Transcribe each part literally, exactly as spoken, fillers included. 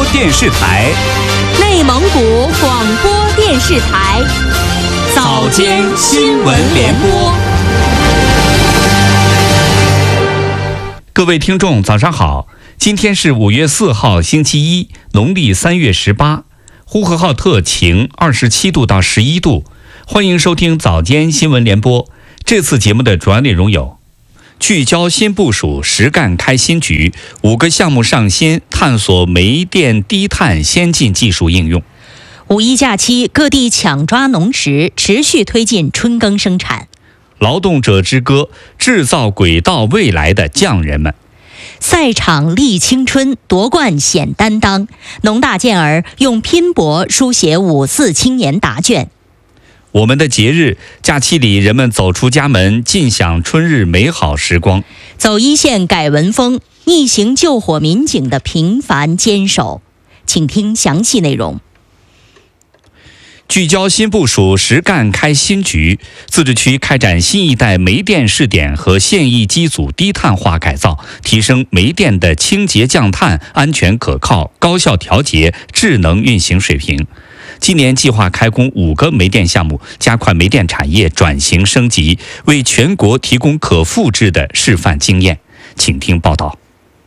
电视台， 内蒙古广播电视台， 早间新闻联播。各位听众，早上好！今天是五月四号，星期一，农历三月十八，呼和浩特晴，二十七度到十一度。欢迎收听早间新闻联播。这次节目的主要内容有：聚焦新部署，实干开新局，五个项目上新，探索煤电低碳先进技术应用。 五一假期，各地抢抓农时，持续推进春耕生产。 劳动者之歌，制造轨道未来的匠人们。 赛场立青春，夺冠显担当。农大健儿用拼搏书写五四青年答卷。 我们的节日假期里，人们走出家门，尽享春日美好时光。 走一线改文风，逆行救火民警的平凡坚守。请听详细内容。 聚焦新部署，实干开新局。自治区开展新一代煤电试点和现役机组低碳化改造，提升煤电的清洁降碳、安全可靠、高效调节、智能运行水平。今年计划开工五个煤电项目，加快煤电产业转型升级，为全国提供可复制的示范经验。请听报道。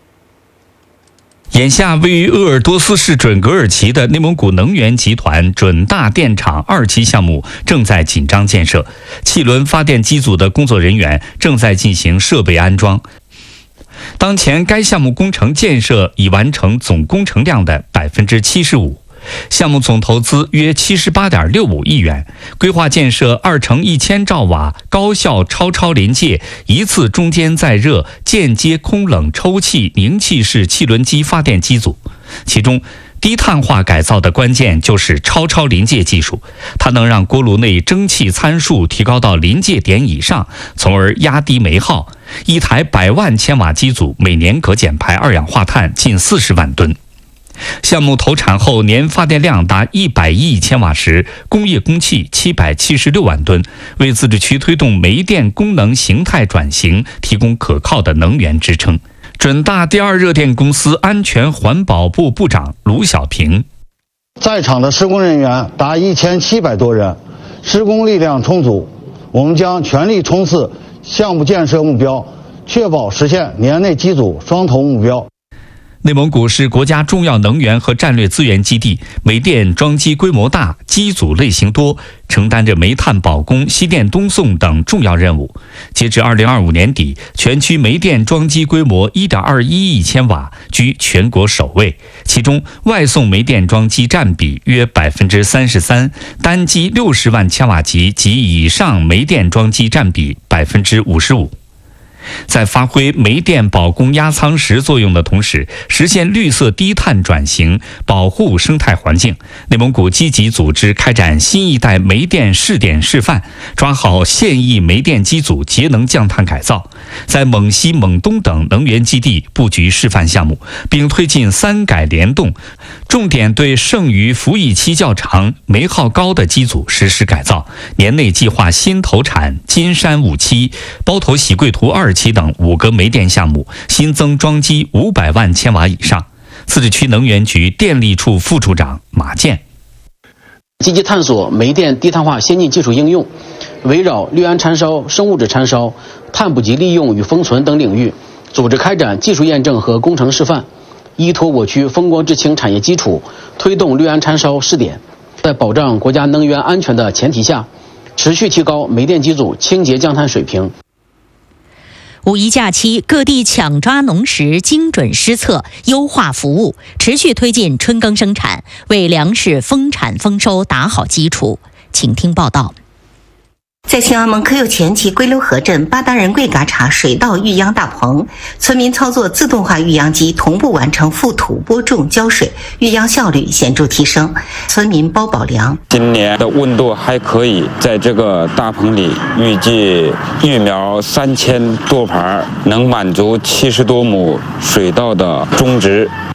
眼下，位于鄂尔多斯市准格尔旗的内蒙古能源集团准大电厂二期项目正在紧张建设，汽轮发电机组的工作人员正在进行设备安装。当前，该项目工程建设已完成总工程量的百分之七十五。项目总投资约七十八点六五亿元，规划建设二乘一千兆瓦高效超超临界一次中间载热间接空冷抽气凝气式汽轮机发电机组。其中，低碳化改造的关键就是超超临界技术，它能让锅炉内蒸汽参数提高到临界点以上，从而压低煤耗。一台百万千瓦机组每年可减排二氧化碳近四十万吨。项目投产后年发电量达一百亿千瓦时，工业供气七百七十六万吨，为自治区推动煤电功能形态转型提供可靠的能源支撑。准大第二热电公司安全环保部部长卢小平： 在场的施工人员达一千七百多人，施工力量充足，我们将全力冲刺项目建设目标，确保实现年内机组双投目标。 内蒙古是国家重要能源和战略资源基地，煤电装机规模大，机组类型多，承担着煤炭保供、西电东送等重要任务。截至二零二五年底，全区煤电装机规模一点二一亿千瓦，居全国首位。其中，外送煤电装机占比约百分之三十三，单机六十万千瓦级及以上煤电装机占比百分之五十五。在发挥煤电保供压舱石作用的同时，实现绿色低碳转型，保护生态环境。内蒙古积极组织开展新一代煤电试点示范，抓好现役煤电机组节能降碳改造，在蒙西、蒙东等能源基地布局示范项目，并推进三改联动，重点对剩余服役期较长、煤耗高的机组实施改造。年内计划新投产金山五期、包头喜贵图二期等五个煤电项目，新增装机五百万千瓦以上。自治区能源局电力处副处长马建： 积极探索煤电低碳化先进技术应用，围绕氯胺掺烧、生物质掺烧、碳捕集利用与封存等领域，组织开展技术验证和工程示范，依托我区风光制氢产业基础，推动氯胺掺烧试点，在保障国家能源安全的前提下，持续提高煤电机组清洁降碳水平。 五一假期，各地抢抓农时，精准施测，优化服务，持续推进春耕生产，为粮食丰产丰收打好基础。请听报道。 在兴安盟科右前旗归流河镇八达人贵嘎查水稻育秧大棚，村民操作自动化育秧机，同步完成覆土、播种、浇水，育秧效率显著提升，村民包保粮。 今年的温度还可以，在这个大棚里，预计育苗三千多盘，能满足七十多亩水稻的种植。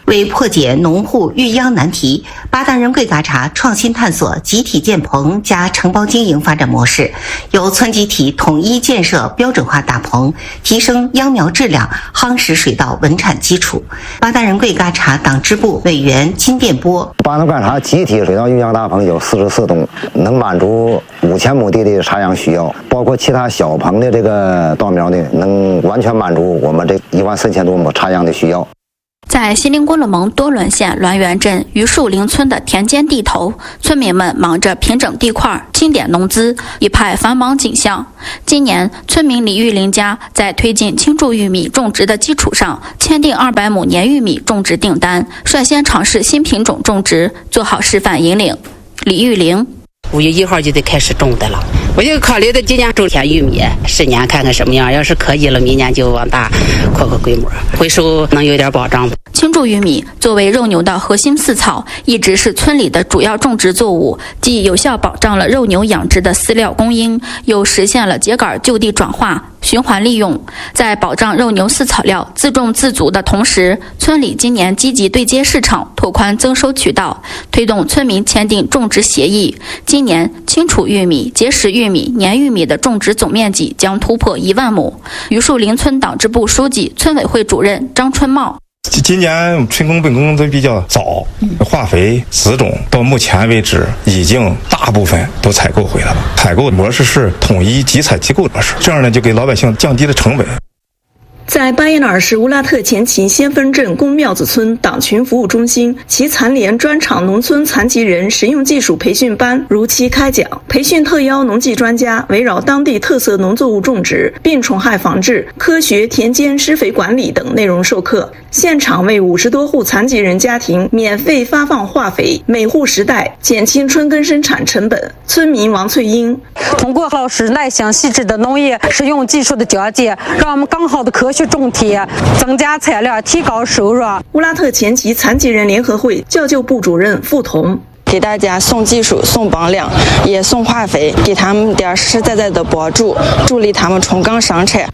为破解农户育秧难题，八达人贵嘎查创新探索集体建棚加承包经营发展模式，由村集体统一建设标准化大棚，提升秧苗质量，夯实水稻稳产基础。八达人贵嘎查党支部委员金殿波： 八达人贵嘎查集体水稻育秧大棚有四十四栋，能满足五千亩地的插秧需要，包括其他小棚的这个稻苗呢，能完全满足我们这一万四千多亩插秧的需要。 在锡林郭勒盟多伦县滦源镇榆树林村的田间地头，村民们忙着平整地块、清点农资，一派繁忙景象。今年，村民李玉林家在推进青贮玉米种植的基础上，签订二百亩年玉米种植订单，率先尝试新品种种植，做好示范引领。李玉玲： 五月一号就得开始种的了，我就考虑的今年种田玉米，十年看看什么样，要是可以了，明年就往大扩扩规模，回收能有点保障。 青贮玉米作为肉牛的核心饲草，一直是村里的主要种植作物，既有效保障了肉牛养殖的饲料供应，又实现了秸秆就地转化、循环利用。在保障肉牛饲草料自种自足的同时，村里今年积极对接市场，拓宽增收渠道，推动村民签订种植协议。今年青储玉米、结实玉米、年玉米的种植总面积将突破一万亩。榆树林村党支部书记、村委会主任张春茂： 今年春耕本耕都比较早，化肥、籽种到目前为止已经大部分都采购回来了。采购模式是统一集采机构模式，这样呢就给老百姓降低了成本。 在巴彦淖尔市乌拉特前旗先锋镇公庙子村党群服务中心，其残联专场农村残疾人实用技术培训班如期开讲，培训特邀农技专家围绕当地特色农作物种植、病虫害防治、科学田间施肥管理等内容授课。现场为五十多户残疾人家庭免费发放化肥，每户十袋，减轻春耕生产成本。村民王翠英： 通过老师耐心细致的农业实用技术的讲解，让我们更好的科学种田，增加产量，提高收入。 乌拉特前旗残疾人联合会教救部主任付彤： 给大家送技术、送帮粮，也送化肥，给他们点实实在在的帮助，助力他们冲岗生产。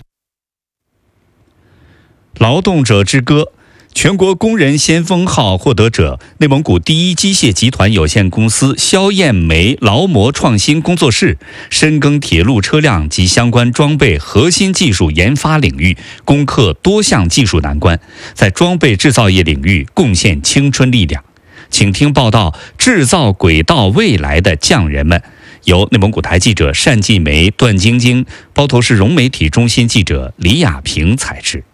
劳动者之歌，全国工人先锋号获得者，内蒙古第一机械集团有限公司肖艳梅劳模创新工作室，深耕铁路车辆及相关装备核心技术研发领域，攻克多项技术难关，在装备制造业领域贡献青春力量。请听报道：制造轨道未来的匠人们。由内蒙古台记者单继梅、段晶晶，包头市融媒体中心记者李亚平采制。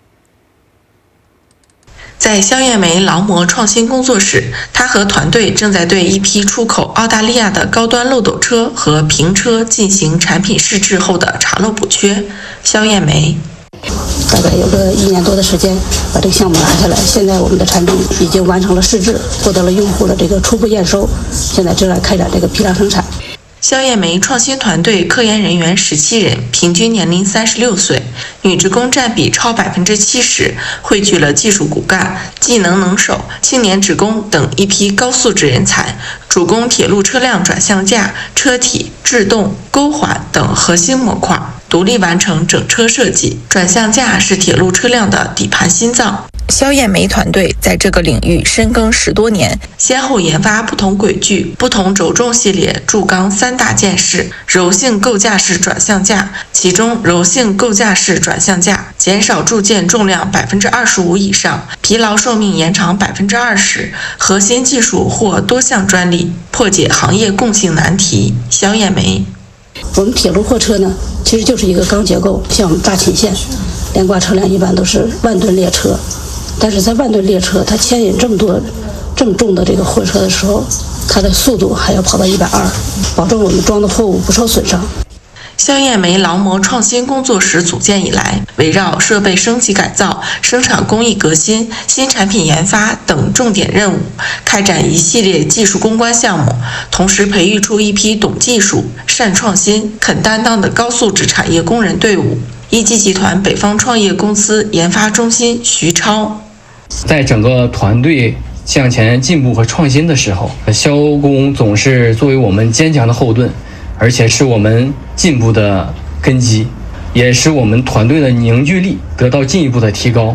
在肖艳梅劳模创新工作室，她和团队正在对一批出口澳大利亚的高端漏斗车和平车进行产品试制后的查漏补缺。肖艳梅： 大概有个一年多的时间把这个项目拿下来，现在我们的产品已经完成了试制，获得了用户的这个初步验收，现在正在开展这个批量生产。 肖艳梅创新团队科研人员十七人，平均年龄三十六岁，女职工占比超百分之七十，汇聚了技术骨干、技能能手、青年职工等一批高素质人才，主攻铁路车辆转向架、车体、制动、钩环等核心模块，独立完成整车设计。转向架是铁路车辆的底盘心脏。肖艳梅团队在这个领域深耕十多年，先后研发不同轨距、不同轴重系列铸钢三大件式柔性构架式转向架，其中柔性构架式转向架减少铸件重量百分之二十五以上，疲劳寿命延长百分之二十，核心技术获多项专利，破解行业共性难题。肖艳梅： 我们铁路货车呢，其实就是一个钢结构，像我们大秦线连挂车辆一般都是万吨列车，但是在万吨列车它牵引这么多这么重的这个货车的时候，它的速度还要跑到一百二，保证我们装的货物不受损伤。 肖艳梅劳模创新工作室组建以来，围绕设备升级改造、生产工艺革新、新产品研发等重点任务，开展一系列技术攻关项目，同时培育出一批懂技术、善创新、肯担当的高素质产业工人队伍。一机集团北方创业公司研发中心徐超： 在整个团队向前进步和创新的时候，肖工总是作为我们坚强的后盾，而且是我们进步的根基，也使我们团队的凝聚力得到进一步的提高。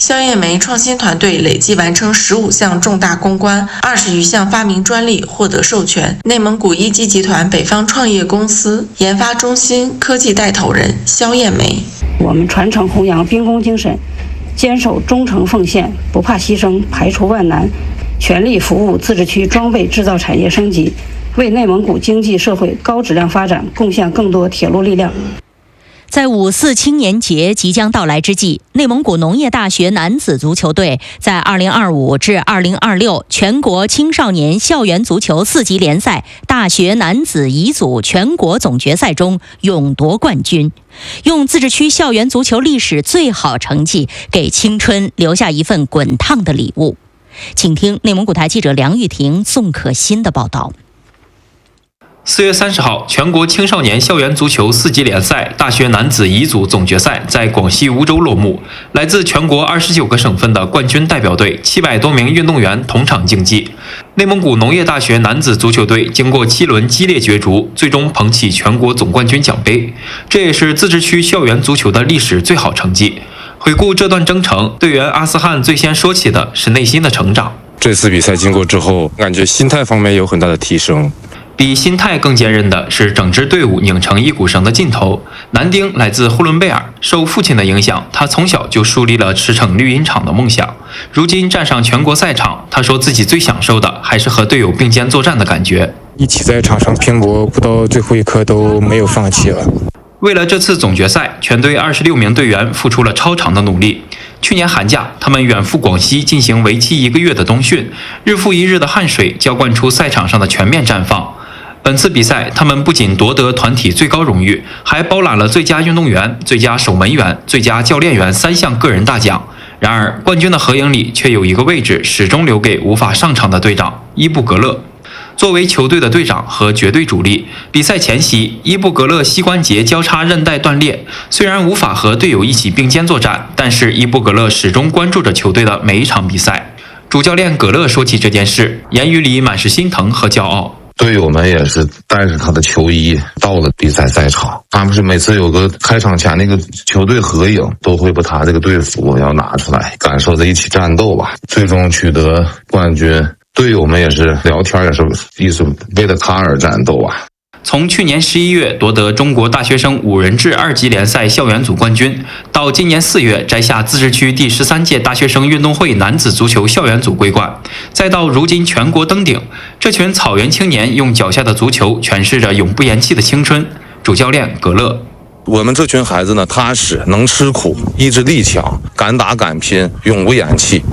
肖艳梅创新团队累计完成十五项重大攻关，二十余项发明专利获得授权。内蒙古一机集团北方创业公司研发中心科技带头人肖艳梅： 我们传承弘扬兵工精神，坚守忠诚奉献，不怕牺牲，排除万难，全力服务自治区装备制造产业升级，为内蒙古经济社会高质量发展贡献更多铁路力量。 在五四青年节即将到来之际，内蒙古农业大学男子足球队在二零二五至二零二六全国青少年校园足球四级联赛大学男子乙组全国总决赛中勇夺冠军，用自治区校园足球历史最好成绩给青春留下一份滚烫的礼物。请听内蒙古台记者梁玉婷、宋可欣的报道。 四月三十号，全国青少年校园足球四级联赛大学男子乙组总决赛在广西梧州落幕。来自全国二十九个省份的冠军代表队七百多名运动员同场竞技。内蒙古农业大学男子足球队经过七轮激烈角逐，最终捧起全国总冠军奖杯，这也是自治区校园足球的历史最好成绩。回顾这段征程，队员阿斯汗最先说起的是内心的成长。 这次比赛经过之后，感觉心态方面有很大的提升。 比心态更坚韧的是整支队伍拧成一股绳的劲头。男丁来自呼伦贝尔，受父亲的影响，他从小就树立了驰骋绿茵场的梦想。如今站上全国赛场，他说自己最享受的还是和队友并肩作战的感觉。 一起在场上拼搏，不到最后一刻都没有放弃了。 为了这次总决赛，全队二十六名队员付出了超长的努力。去年寒假，他们远赴广西进行为期一个月的冬训，日复一日的汗水浇灌出赛场上的全面绽放。本次比赛，他们不仅夺得团体最高荣誉，还包揽了最佳运动员、最佳守门员、最佳教练员三项个人大奖。然而，冠军的合影里却有一个位置始终留给无法上场的队长伊布格勒。作为球队的队长和绝对主力，比赛前夕，伊布格勒膝关节交叉韧带断裂，虽然无法和队友一起并肩作战，但是伊布格勒始终关注着球队的每一场比赛。主教练葛勒说起这件事，言语里满是心疼和骄傲。 队友们也是带着他的球衣到了比赛赛场，他们是每次有个开场前那个球队合影，都会把他这个队服要拿出来，感受着一起战斗吧。最终取得冠军，队友们也是聊天，也是一直为了他而战斗啊。 从去年十一月夺得中国大学生五人制二级联赛校园组冠军，到今年四月摘下自治区第十三届大学生运动会男子足球校园组桂冠，再到如今全国登顶，这群草原青年用脚下的足球诠释着永不言弃的青春。主教练葛勒： 我们这群孩子呢，踏实，能吃苦，意志力强，敢打敢拼，永不言弃。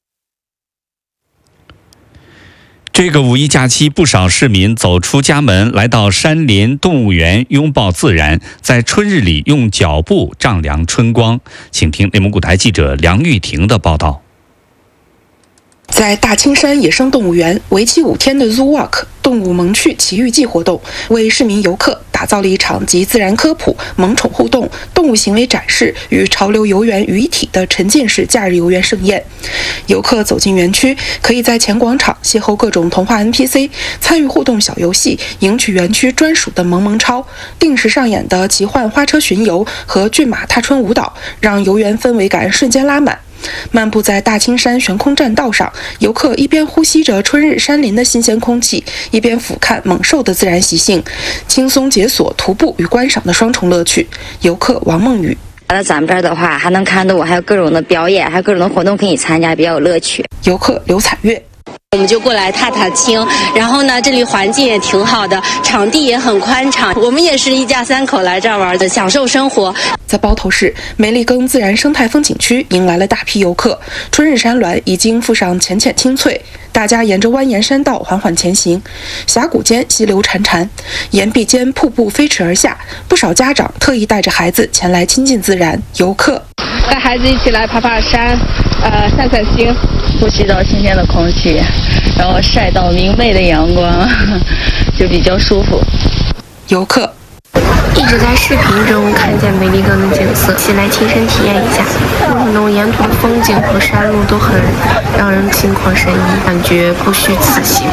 这个五一假期，不少市民走出家门，来到山林动物园，拥抱自然，在春日里用脚步丈量春光。请听内蒙古台记者梁玉婷的报道。 在大青山野生动物园，为期五天的 Zoo Walk 动物萌趣奇遇记活动，为市民游客打造了一场集自然科普、萌宠互动、动物行为展示与潮流游园于一体的沉浸式假日游园盛宴。游客走进园区，可以在前广场邂逅各种童话 N P C， 参与互动小游戏，赢取园区专属的萌萌超。定时上演的奇幻花车巡游和骏马踏春舞蹈，让游园氛围感瞬间拉满。漫步在大青山悬空栈道上，游客一边呼吸着春日山林的新鲜空气，一边俯瞰猛兽的自然习性，轻松解锁徒步与观赏的双重乐趣。游客王梦雨： 来到咱们这儿的话，还能看动物，还有各种的表演，还有各种的活动可以参加，比较有乐趣。 游客刘彩月： 我们就过来踏踏青，然后呢，这里环境也挺好的，场地也很宽敞，我们也是一家三口来这儿玩的，享受生活。 在包头市梅里更自然生态风景区迎来了大批游客，春日山峦已经附上浅浅青翠，大家沿着蜿蜒山道缓缓前行，峡谷间溪流潺潺，岩壁间瀑布飞驰而下，不少家长特意带着孩子前来亲近自然。游客带孩子一起来爬爬山，呃，散散心， 呼吸到新鲜的空气，然后晒到明媚的阳光，就比较舒服。 游客一直在视频中看见梅里更的景色，先来亲身体验一下。过程中沿途的风景和山路都很让人心旷神怡，感觉不虚此行。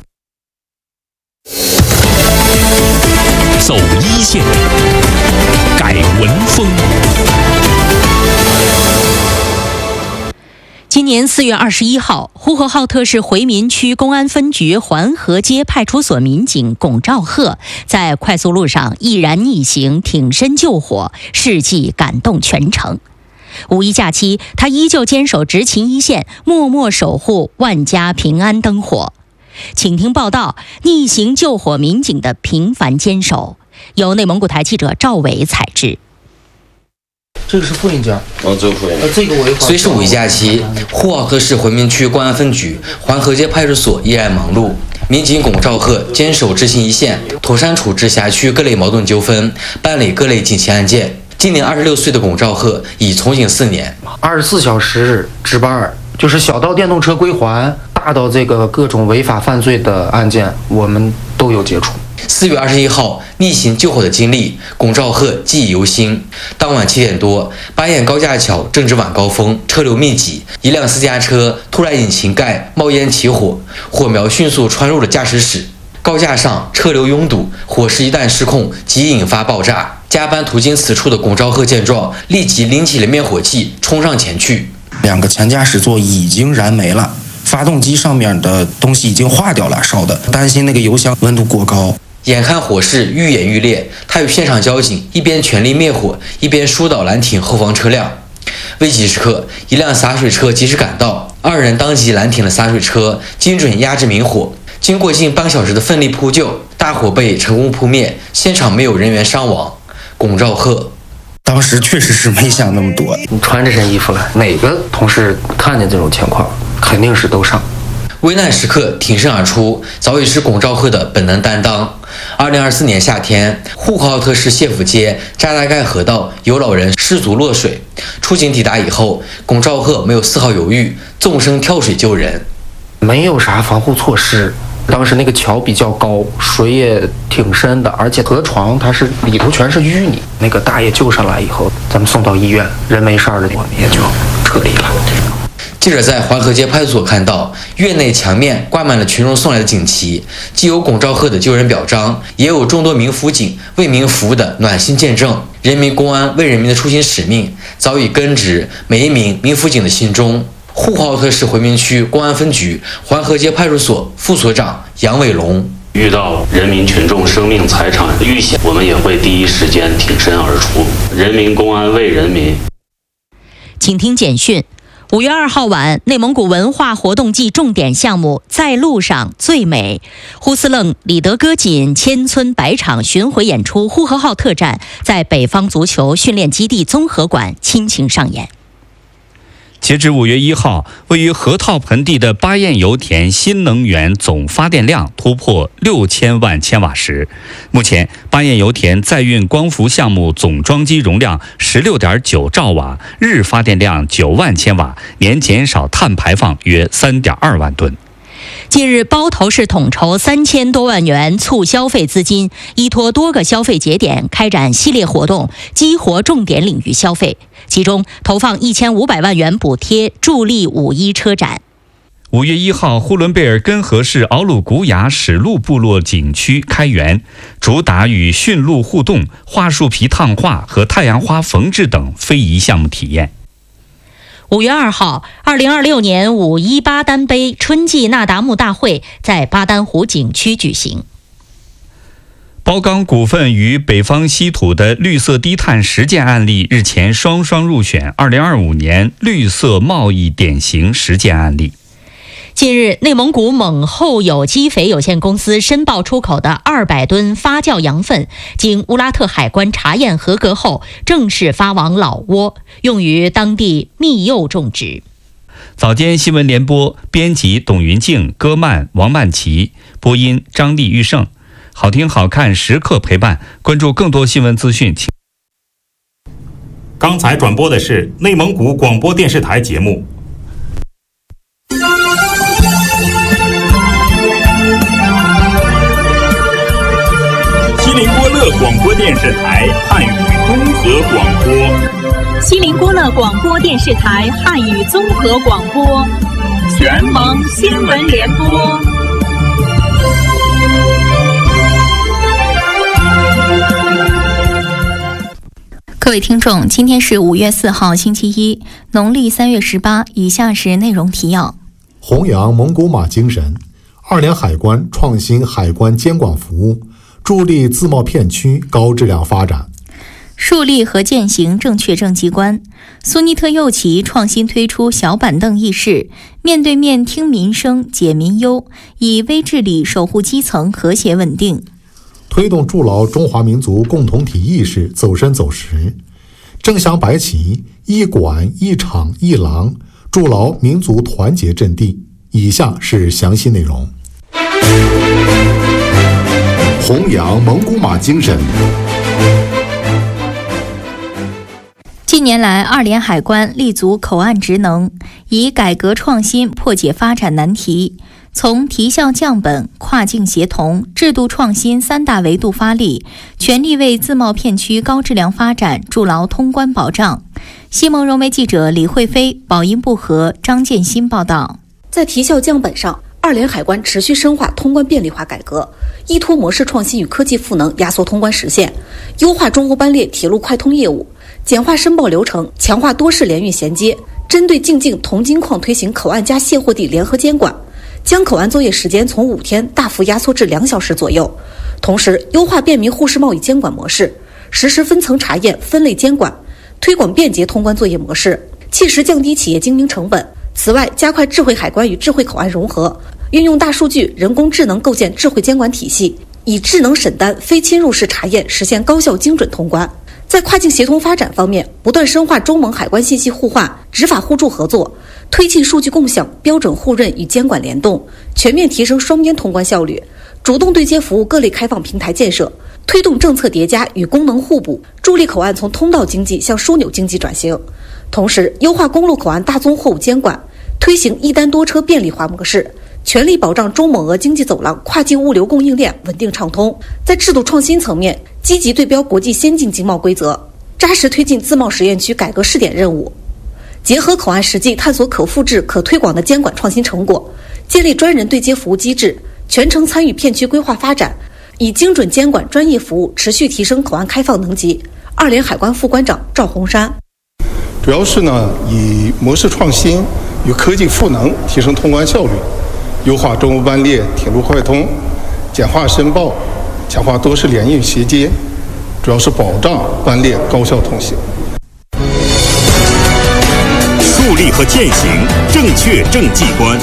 走一线，改文风。 今年四月二十一号，呼和浩特市回民区公安分局环河街派出所民警龚兆赫在快速路上毅然逆行，挺身救火，事迹感动全城。五一假期，他依旧坚守执勤一线，默默守护万家平安灯火。请听报道：逆行救火民警的平凡坚守。由内蒙古台记者赵伟采制。 这个是复印件， 哦，这个复印件。 这个我也。 虽是五一假期，呼和浩特市回民区公安分局环河街派出所依然忙碌。民警龚兆赫坚守执勤一线，妥善处置辖区各类矛盾纠纷，办理各类警情案件。今年二十六岁的龚兆赫已从警四年， 二十四小时值班，就是小到电动车归还，大到这个各种违法犯罪的案件，我们都有接触。 四月二十一号逆行救火的经历，龚兆赫记忆犹新。当晚七点多，巴彦高架桥正值晚高峰，车流密集，一辆私家车突然引擎盖冒烟起火，火苗迅速穿入了驾驶室。高架上车流拥堵，火势一旦失控，即引发爆炸。加班途经此处的龚兆赫见状，立即拎起了灭火器，冲上前去。 两个前驾驶座已经燃没了，发动机上面的东西已经化掉了，烧的，担心那个油箱温度过高。 眼看火势愈演愈烈，他与现场交警一边全力灭火，一边疏导拦停后方车辆。危急时刻，一辆洒水车及时赶到，二人当即拦停了洒水车，精准压制明火。经过近半小时的奋力扑救，大火被成功扑灭，现场没有人员伤亡。龚兆赫当时确实是没想那么多，你穿这身衣服了，哪个同事看见这种情况，肯定是都上。 危难时刻挺身而出，早已是龚兆赫的本能担当。二零二四年夏天，呼和浩特市谢府街扎达盖河道有老人失足落水，出警抵达以后，龚兆赫没有丝毫犹豫，纵身跳水救人。 没有啥防护措施，当时那个桥比较高，水也挺深的，而且河床它是里头全是淤泥。那个大爷救上来以后，咱们送到医院，人没事儿的，我们也就撤离了。 记者在环河街派出所看到，院内墙面挂满了群众送来的锦旗，既有龚兆赫的救人表彰，也有众多名辅警为民服务的暖心见证。人民公安为人民的初心使命早已根植每一名民辅警的心中。呼和浩特市回民区公安分局环河街派出所副所长杨伟龙： 遇到人民群众生命财产遇险，我们也会第一时间挺身而出。人民公安为人民。 请听简讯。五月二号晚，内蒙古文化活动季重点项目在路上最美，呼斯楞里德歌锦千村百场巡回演出呼和浩特站在北方足球训练基地综合馆倾情上演。 截至五月一号，位于河套盆地的巴彦油田新能源总发电量突破六千万千瓦时。目前，巴彦油田载运光伏项目总装机容量十六点九兆瓦，日发电量九万千瓦，年减少碳排放约三点二万吨。 近日，包头市统筹三千多万元促消费资金，依托多个消费节点开展系列活动，激活重点领域消费。其中，投放一千五百万元补贴，助力五一车展。 五月一号，呼伦贝尔根河市敖鲁古雅史路部落景区开园，主打与驯鹿互动、桦树皮烫化和太阳花缝制等非遗项目体验。 五月二号，二零二六年五一巴丹杯春季那达慕大会在巴丹湖景区举行。 包钢股份与北方稀土的绿色低碳实践案例日前双双入选二零二五年绿色贸易典型实践案例。 近日，内蒙古蒙后有机肥有限公司申报出口的二百吨发酵羊粪，经乌拉特海关查验合格后，正式发往老挝，用于当地蜜柚种植。 早间新闻联播，编辑董云静、戈曼、王曼琪，播音张丽玉胜。好听好看时刻陪伴，关注更多新闻资讯。 刚才转播的是内蒙古广播电视台节目。锡林郭勒广播电视台汉语综合广播。 锡林郭勒广播电视台汉语综合广播。全蒙新闻联播。 各位听众，今天是五月四号星期一，农历三月十八。以下是内容提要： 弘扬蒙古马精神，二连海关创新海关监管服务，助力自贸片区高质量发展； 树立和践行正确政绩观。苏尼特右旗创新推出小板凳议事，面对面听民生解民忧，以微治理守护基层和谐稳定。 推动筑牢中华民族共同体意识走深走实，正向白旗一馆一厂一廊，筑牢民族团结阵地。以下是详细内容。弘扬蒙古马精神。 近年来，二连海关立足口岸职能，以改革创新破解发展难题，从提效降本、跨境协同、制度创新三大维度发力，全力为自贸片区高质量发展筑牢通关保障。西蒙融媒记者李慧飞、宝音部和张建新报道。 在提效降本上，二连海关持续深化通关便利化改革，依托模式创新与科技赋能，压缩通关实现，优化中欧班列铁路快通业务，简化申报流程，强化多式联运衔接，针对进境铜金矿推行口岸加卸货地联合监管，将口岸作业时间从五天大幅压缩至两小时左右。同时，优化便民互市贸易监管模式，实施分层查验、分类监管，推广便捷通关作业模式，切实降低企业经营成本。此外，加快智慧海关与智慧口岸融合，运用大数据、人工智能构建智慧监管体系，以智能审单、非侵入式查验实现高效精准通关。在跨境协同发展方面，不断深化中蒙海关信息互换、执法互助合作，推进数据共享、标准互认与监管联动，全面提升双边通关效率，主动对接服务各类开放平台建设，推动政策叠加与功能互补，助力口岸从通道经济向枢纽经济转型。同时，优化公路口岸大宗货物监管，推行一单多车便利化模式，全力保障中蒙俄经济走廊跨境物流供应链稳定畅通。在制度创新层面，积极对标国际先进经贸规则，扎实推进自贸实验区改革试点任务，结合口岸实际探索可复制、可推广的监管创新成果，建立专人对接服务机制，全程参与片区规划发展，以精准监管专业服务持续提升口岸开放能级。二连海关副关长赵红山。 主要是呢，以模式创新与科技赋能提升通关效率，优化中欧班列铁路快通，简化申报，强化多式联运衔接，主要是保障班列高效通行。 树立和践行正确政绩观。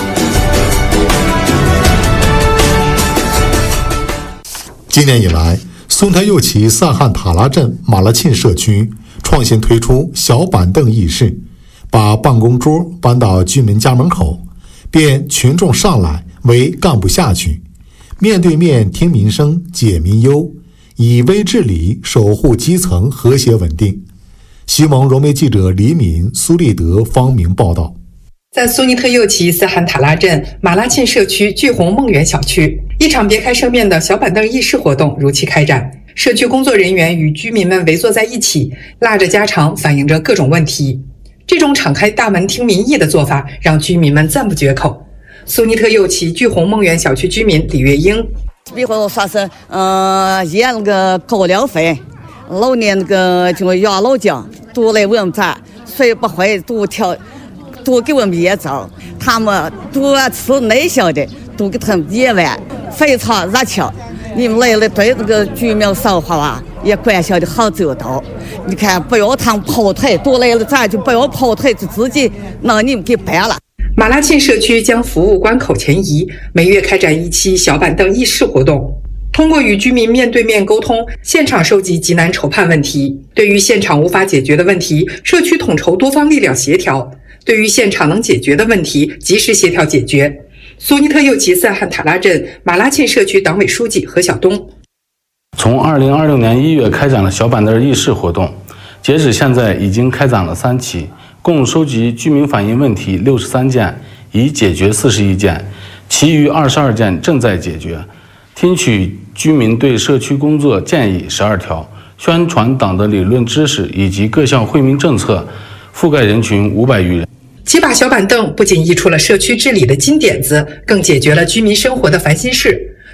今年以来，松台右旗萨汉塔拉镇马拉沁社区创新推出小板凳议事，把办公桌搬到居民家门口，便群众上来为干不下去，面对面听民生解民忧，以微治理守护基层和谐稳定。西蒙融媒记者李敏、苏立德、方明报道。 在苏尼特右旗斯罕塔拉镇马拉沁社区聚宏梦园小区，一场别开生面的小板凳议事活动如期开展。社区工作人员与居民们围坐在一起，拉着家常，反映着各种问题。这种敞开大门听民意的做法，让居民们赞不绝口。苏尼特右旗聚宏梦园小区居民李月英， 比如说是，呃，也那个高粱费，老年那个就养老金都来问咱，谁不会都挑，都给我们也走，他们都吃内销的，都给他们也完，非常热情。你们来了对那个居民生活啊也关心的好周到。你看，不要他们跑腿，多来了咱就不要跑腿，就自己让你们给办了。 马拉沁社区将服务关口前移，每月开展一期小板凳议事活动，通过与居民面对面沟通，现场收集急难愁盼问题。对于现场无法解决的问题，社区统筹多方力量协调；对于现场能解决的问题，及时协调解决。苏尼特右旗萨汉塔拉镇马拉沁社区党委书记何晓东， 从二零二六年一月开展了小板凳议事活动，截止现在已经开展了三期，共收集居民反映问题六十三件，已解决四十一件，其余二十二件正在解决。听取居民对社区工作建议十二条，宣传党的理论知识以及各项惠民政策，覆盖人群五百余人。 几把小板凳不仅溢出了社区治理的金点子，更解决了居民生活的烦心事。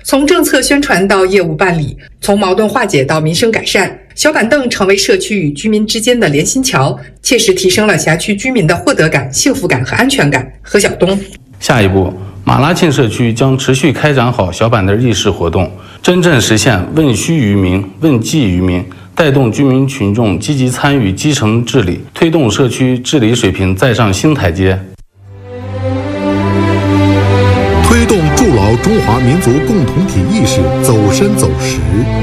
从政策宣传到业务办理，从矛盾化解到民生改善，小板凳成为社区与居民之间的连心桥，切实提升了辖区居民的获得感、幸福感和安全感。何晓东。 下一步，马拉沁社区将持续开展好小板凳议事活动，真正实现问需于民、问计于民，带动居民群众积极参与基层治理，推动社区治理水平再上新台阶。 推动筑牢中华民族共同体意识走深走实。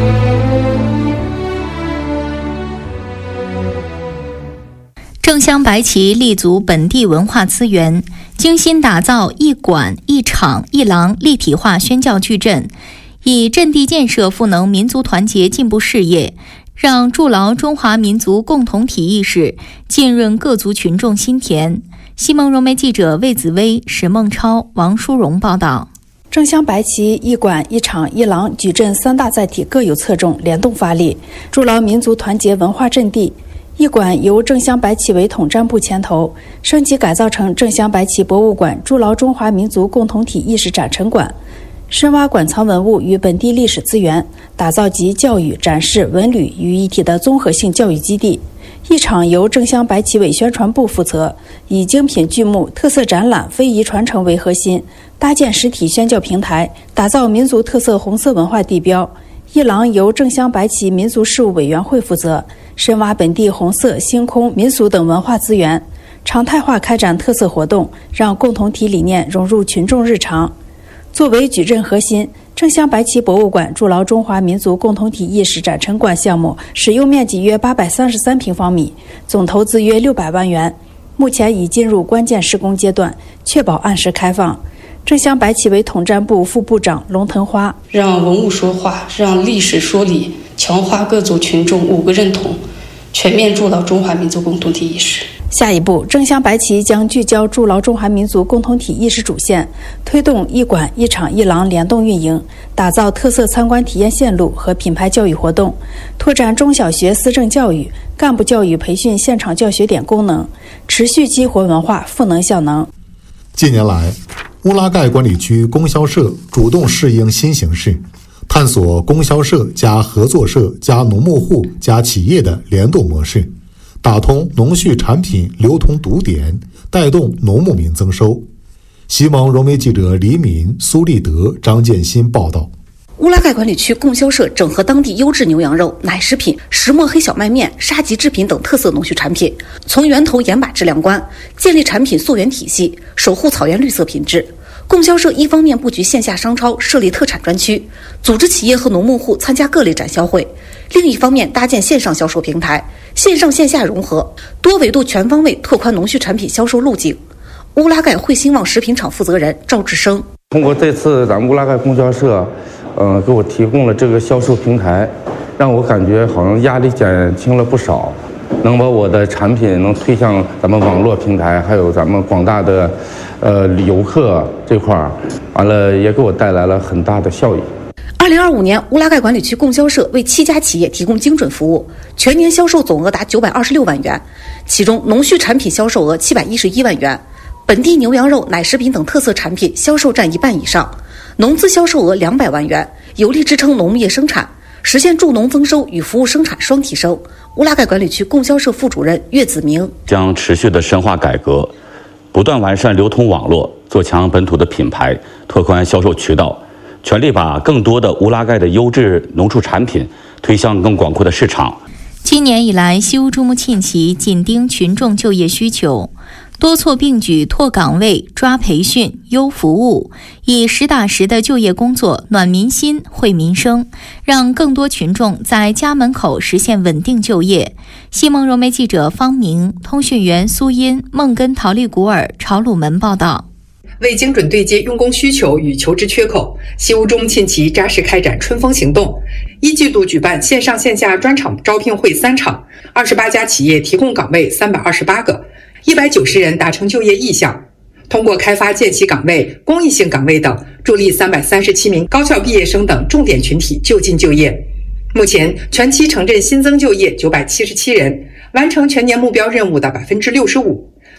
正乡白旗立足本地文化资源，精心打造一馆一场一廊立体化宣教矩阵，以阵地建设赋能民族团结进步事业，让筑牢中华民族共同体意识浸润各族群众心田。西蒙融媒记者魏子薇、石梦超、王淑荣报道。 正乡白旗一馆一场一廊矩阵三大载体各有侧重，联动发力，筑牢民族团结文化阵地。一馆由正乡白旗为统战部牵头，升级改造成正乡白旗博物馆，筑牢中华民族共同体意识展陈馆，深挖馆藏文物与本地历史资源，打造集教育、展示、文旅于一体的综合性教育基地。一场由正乡白旗委宣传部负责，以精品剧目、特色展览、非遗传承为核心，搭建实体宣教平台，打造民族特色红色文化地标。一廊由正乡白旗民俗事务委员会负责，深挖本地红色、星空、民俗等文化资源，常态化开展特色活动，让共同体理念融入群众日常。作为矩阵核心，正乡白旗博物馆筑牢中华民族共同体意识展陈馆项目使用面积约八百三十三平方米，总投资约六百万元，目前已进入关键施工阶段，确保按时开放。正乡白旗为统战部副部长龙腾花， 让文物说话，让历史说理，强化各族群众五个认同，全面筑牢中华民族共同体意识。 下一步，正乡白旗将聚焦筑牢中华民族共同体意识主线，推动一馆一场一廊联动运营，打造特色参观体验线路和品牌教育活动，拓展中小学思政教育、干部教育培训现场教学点功能，持续激活文化赋能效能。 近年来，乌拉盖管理区供销社主动适应新形势，探索供销社加合作社加农牧户加企业的联动模式，打通农畜产品流通堵点，带动农牧民增收。西蒙融媒记者李敏、苏立德、张建新报道。 乌拉盖管理区供销社整合当地优质牛羊肉、奶食品、石磨黑小麦面、沙棘制品等特色农畜产品，从源头严把质量关，建立产品溯源体系，守护草原绿色品质。供销社一方面布局线下商超，设立特产专区，组织企业和农牧户参加各类展销会；另一方面搭建线上销售平台，线上线下融合，多维度全方位拓宽农畜产品销售路径。乌拉盖汇兴旺食品厂负责人赵志生： 通过这次咱们乌拉盖供销社呃，给我提供了这个销售平台，让我感觉好像压力减轻了不少，能把我的产品能推向咱们网络平台，还有咱们广大的呃游客这块儿，完了也给我带来了很大的效益。 二零二五年，乌拉盖管理区供销社为七家企业提供精准服务，全年销售总额达九百二十六万元，其中农畜产品销售额七百一十一万元，本地牛羊肉、奶食品等特色产品销售占一半以上。农资销售额两百万元，有力支撑农牧业生产，实现助农增收与服务生产双提升。乌拉盖管理区供销社副主任岳子明将持续的深化改革，不断完善流通网络，做强本土的品牌，拓宽销售渠道，全力把更多的乌拉盖的优质农畜产品推向更广阔的市场。 今年以来，西乌珠穆沁旗紧盯群众就业需求，多措并举拓岗位、抓培训、优服务，以实打实的就业工作暖民心、惠民生，让更多群众在家门口实现稳定就业。西蒙融媒记者方明、通讯员苏音、孟根陶丽古尔、朝鲁门报道。 为精准对接用工需求与求职缺口，西乌珠穆沁旗扎实开展春风行动。一季度举办线上线下专场招聘会三场，二十八家企业提供岗位三百二十八个，一百九十人达成就业意向。通过开发见习岗位、公益性岗位等，助力三百三十七名高校毕业生等重点群体就近就业。目前，全期城镇新增就业九百七十七人，完成全年目标任务的百分之六十五。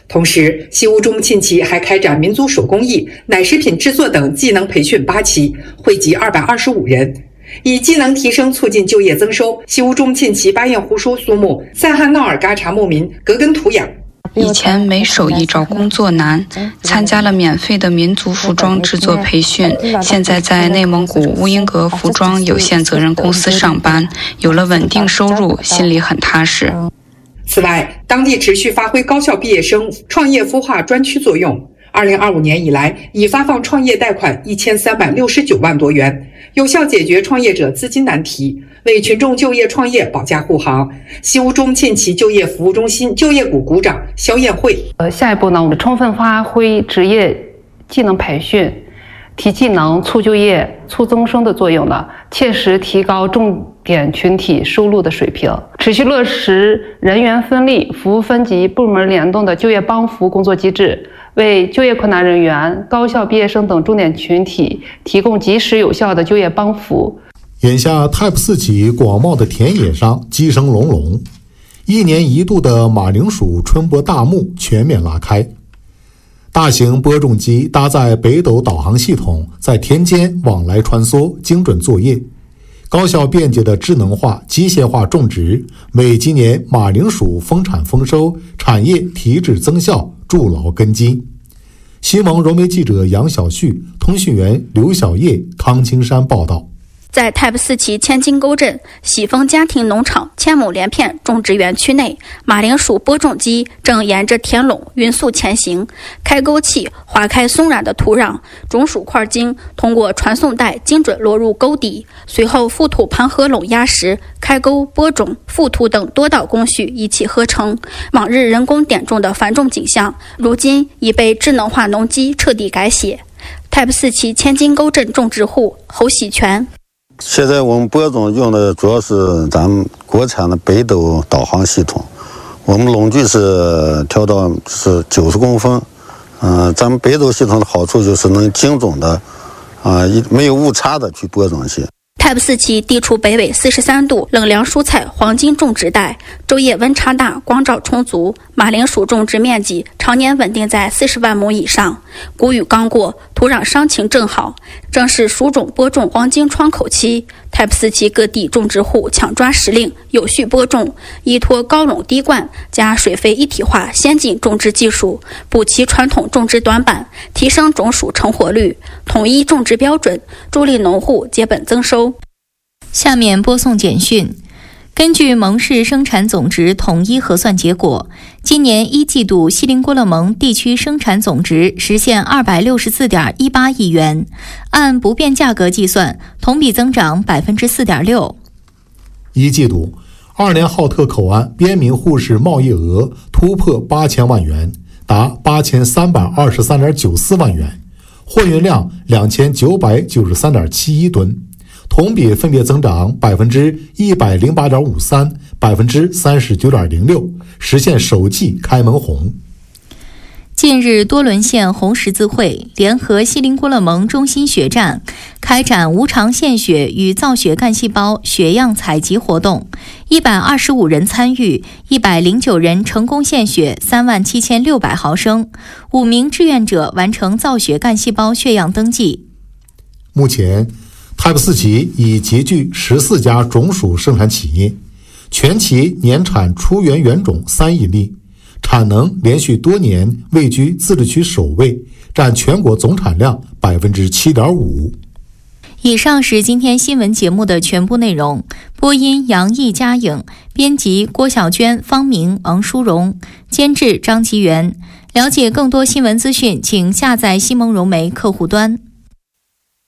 同时，西乌中沁旗还开展民族手工艺、奶食品制作等技能培训八期，惠及二百二十五人。以技能提升促进就业增收，西乌中沁旗巴彦胡舒苏木赞汉闹尔嘎查牧民格根图养。 以前没手艺找工作难，参加了免费的民族服装制作培训，现在在内蒙古乌英格服装有限责任公司上班，有了稳定收入，心里很踏实。 此外，当地持续发挥高校毕业生创业孵化专区作用。二零二五年以来，已发放创业贷款一千三百六十九万多元，有效解决创业者资金难题，为群众就业创业保驾护航。西乌中沁旗就业服务中心就业股股长肖艳慧： 呃，下一步呢，我们充分发挥职业技能培训、提技能、促就业、促增生的作用呢，切实提高重点群体收入的水平，持续落实人员分立、服务分级、部门联动的就业帮扶工作机制。为就业困难人员、高校毕业生等重点群体提供及时有效的就业帮扶。 眼下 Type 四起广袤的田野上鸡声隆隆，一年一度的马铃薯春播大幕全面拉开。大型播种机搭载北斗导航系统，在田间往来穿梭，精准作业。高效便捷的智能化、机械化种植，为今年马铃薯丰产丰收、产业提质增效筑牢根基。新闻融媒记者杨小旭、通讯员刘小叶、康青山报道。 在 Type 四旗千金沟镇喜丰家庭农场千亩连片种植园区内，马铃薯播种机正沿着田垄匀速前行，开沟器划开松软的土壤，种薯块茎通过传送带精准落入沟底，随后覆土盘合垄压实，开沟、播种、覆土等多道工序一气呵成。往日人工点种的繁重景象，如今已被智能化农机彻底改写。Type 四旗千金沟镇种植户侯喜全： 现在我们播种用的主要是咱们国产的北斗导航系统，我们垄距是调到是九十公分。嗯、呃，咱们北斗系统的好处就是能精准的，啊、呃，没有误差的去播种些。 Type 四旗地处北纬四十三度冷凉蔬菜黄金种植带，昼夜温差大，光照充足，马铃薯种植面积常年稳定在四十万亩以上。谷雨刚过，土壤伤情正好，正是薯种播种黄金窗口期。Type 四旗各地种植户抢抓时令，有序播种，依托高垄滴灌加水肥一体化先进种植技术，补齐传统种植短板，提升种薯成活率，统一种植标准，助力农户结本增收。 下面播送简讯。根据蒙市生产总值统一核算结果，今年一季度锡林郭勒盟地区生产总值实现二百六十四点一八亿元，按不变价格计算，同比增长百分之四点六。 一季度，二连浩特口岸边民护士贸易额突破八千万元，达八千三百二十三点九四万元，货运量两千九百九十三点七一吨。同比分别增长百分之一百零八点五三、百分之三十九点零六，实现首季开门红。 近日，多伦县红十字会联合锡林郭勒盟中心血站开展无偿献血与造血干细胞血样采集活动，一百二十五人参与，一百零九人成功献血三万七千六百毫升，五名志愿者完成造血干细胞血样登记。 目前Type 四旗已集聚十四家种薯生产企业，全旗年产出源原种三亿粒，产能连续多年位居自治区首位，占全国总产量百分之七点五。 以上是今天新闻节目的全部内容。播音杨毅、嘉颖，编辑郭小娟、方明、王淑荣，监制张吉元。了解更多新闻资讯，请下载西蒙融媒客户端。